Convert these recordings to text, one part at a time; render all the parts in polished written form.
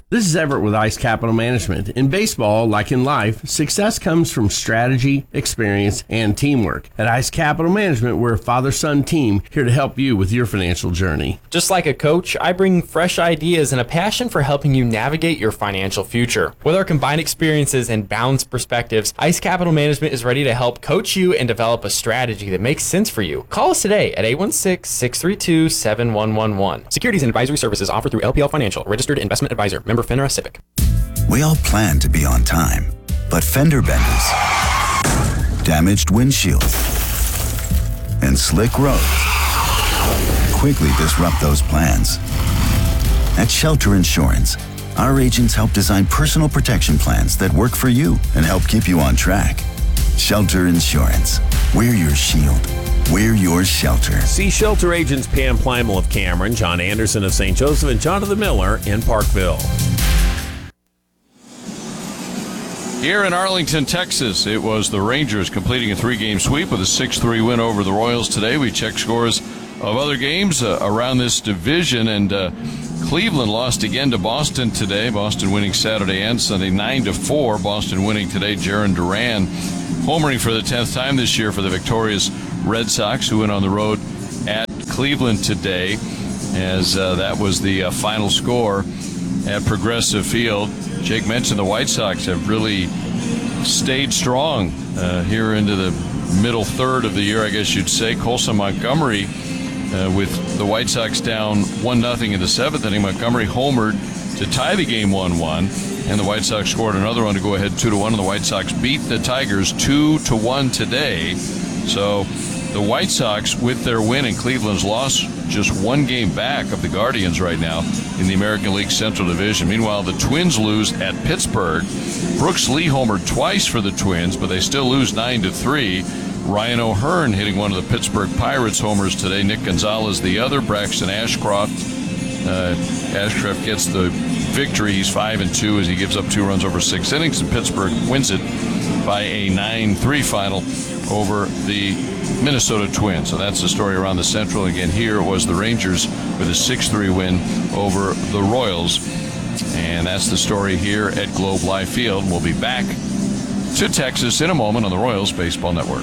This is Everett with Ice Capital Management. In baseball, like in life, success comes from strategy, experience, and teamwork. At Ice Capital Management, we're a father-son team here to help you with your financial journey. Just like a coach, I bring fresh ideas and a passion for helping you navigate your financial future. With our combined experiences and balanced perspectives, Ice Capital Management is ready to help coach you and develop a strategy that makes sense for you. Call us today at 816-632-7111. Securities and advisory services offered through LPL Financial, registered investment advisor, member FINRA SIPC. We all plan to be on time, but fender benders, damaged windshields, and slick roads quickly disrupt those plans. At Shelter Insurance, our agents help design personal protection plans that work for you and help keep you on track. Shelter Insurance. We're your shield. We're your shelter. See Shelter agents Pam Plymel of Cameron, John Anderson of St. Joseph, and Jonathan Miller in Parkville. Here in Arlington, Texas, it was the Rangers completing a 3-game sweep with a 6-3 win over the Royals today. We check scores of other games around this division, and Cleveland lost again to Boston today. Boston winning Saturday and Sunday 9-4. Boston winning today. Jarren Duran homering for the 10th time this year for the victorious Red Sox, who went on the road at Cleveland today, as that was the final score at Progressive Field. Jake mentioned the White Sox have really stayed strong here into the middle third of the year, I guess you'd say. Colson Montgomery, with the White Sox down 1-0 in the 7th inning, Montgomery homered to tie the game 1-1, and the White Sox scored another one to go ahead 2-1, and the White Sox beat the Tigers 2-1 today. So the White Sox, with their win and Cleveland's loss, just one game back of the Guardians right now in the American League Central Division. Meanwhile, the Twins lose at Pittsburgh. Brooks Lee homered twice for the Twins, but they still lose 9-3. Ryan O'Hearn hitting one of the Pittsburgh Pirates homers today. Nick Gonzalez the other. Braxton Ashcroft. Ashcroft gets the victory. He's 5-2 as he gives up 2 runs over 6 innings, and Pittsburgh wins it by a 9-3 final over the Minnesota Twins. So that's the story around the Central. Again, here it was the Rangers with a 6-3 win over the Royals. And that's the story here at Globe Life Field. We'll be back to Texas in a moment on the Royals Baseball Network.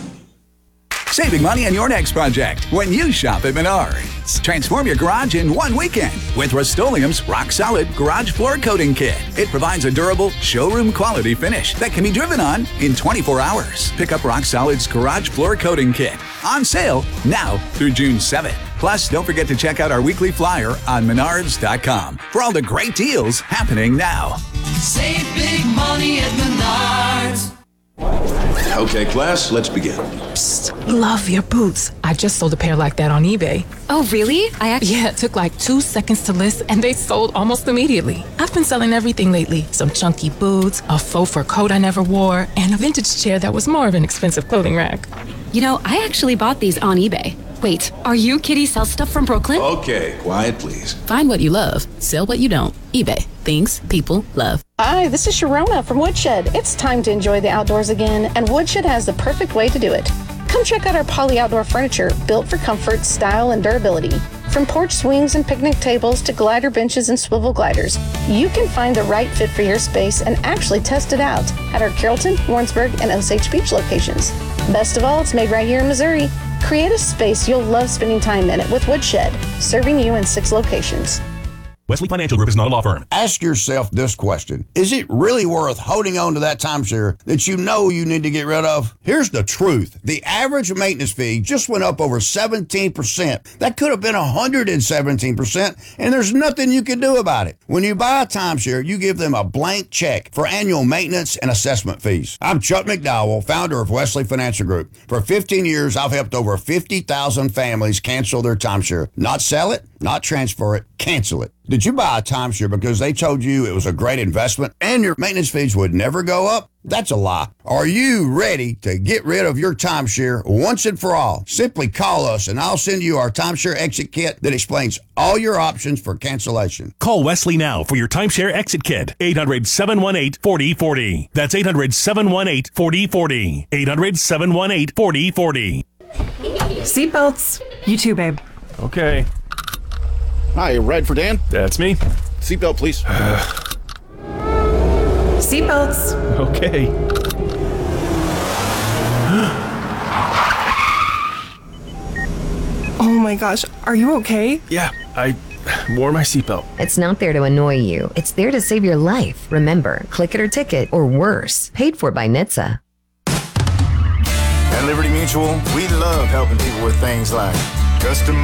Saving money on your next project when you shop at Menards. Transform your garage in one weekend with Rust-Oleum's Rock Solid Garage Floor Coating Kit. It provides a durable, showroom quality finish that can be driven on in 24 hours. Pick up Rock Solid's Garage Floor Coating Kit. On sale now through June 7th. Plus, don't forget to check out our weekly flyer on Menards.com for all the great deals happening now. Save big money at Menards. Okay, class, let's begin. Psst, love your boots. I just sold a pair like that on eBay. Oh, really? Yeah, it took like 2 seconds to list, and they sold almost immediately. I've been selling everything lately. Some chunky boots, a faux fur coat I never wore, and a vintage chair that was more of an expensive clothing rack. You know, I actually bought these on eBay. Wait, are you Kitty Sell Stuff from Brooklyn? Okay, quiet please. Find what you love, sell what you don't. eBay. Things people love. Hi, this is Sharona from Woodshed. It's time to enjoy the outdoors again, and Woodshed has the perfect way to do it. Come check out our Poly Outdoor furniture, built for comfort, style, and durability. From porch swings and picnic tables to glider benches and swivel gliders, you can find the right fit for your space and actually test it out at our Carrollton, Warrensburg, and Osage Beach locations. Best of all, it's made right here in Missouri. Create a space you'll love spending time in it with Woodshed, serving you in 6 locations. Wesley Financial Group is not a law firm. Ask yourself this question. Is it really worth holding on to that timeshare that you know you need to get rid of? Here's the truth. The average maintenance fee just went up over 17%. That could have been 117%, and there's nothing you can do about it. When you buy a timeshare, you give them a blank check for annual maintenance and assessment fees. I'm Chuck McDowell, founder of Wesley Financial Group. For 15 years, I've helped over 50,000 families cancel their timeshare. Not sell it, not transfer it, cancel it. Did you buy a timeshare because they told you it was a great investment and your maintenance fees would never go up? That's a lie. Are you ready to get rid of your timeshare once and for all? Simply call us and I'll send you our timeshare exit kit that explains all your options for cancellation. Call Wesley now for your timeshare exit kit. 800-718-4040. That's 800-718-4040. 800-718-4040. Seatbelts. You too, babe. Okay. Hi, ride for Dan? That's me. Seatbelt, please. Seatbelts. Okay. Oh my gosh, are you okay? Yeah, I wore my seatbelt. It's not there to annoy you. It's there to save your life. Remember, click it or ticket, or worse, paid for by NHTSA. At Liberty Mutual, we love helping people with things like custom